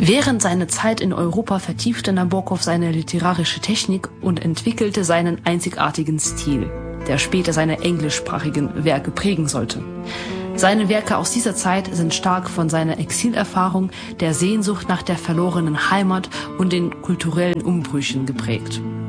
Während seiner Zeit in Europa vertiefte Nabokov seine literarische Technik und entwickelte seinen einzigartigen Stil, der später seine englischsprachigen Werke prägen sollte. Seine Werke aus dieser Zeit sind stark von seiner Exilerfahrung, der Sehnsucht nach der verlorenen Heimat und den kulturellen Umbrüchen geprägt.